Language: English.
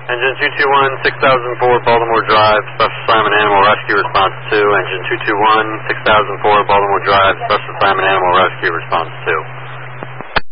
Engine 221, 6004 Baltimore Drive, Special Assignment Animal Rescue Response 2. Engine 221, 6004 Baltimore Drive, Special Assignment Animal Rescue Response 2.